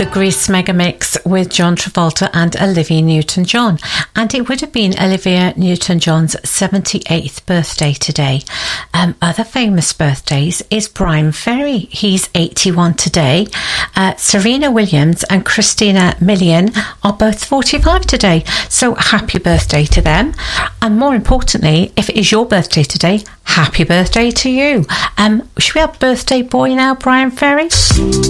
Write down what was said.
the Grease Mega Mix with John Travolta and Olivia Newton-John. And it would have been Olivia Newton-John's 78th birthday today. Other famous birthdays is Bryan Ferry. He's 81 today. Serena Williams and Christina Milian are both 45 today. So happy birthday to them. And more importantly, if it is your birthday today, happy birthday to you. Should we have birthday boy now, Bryan Ferry?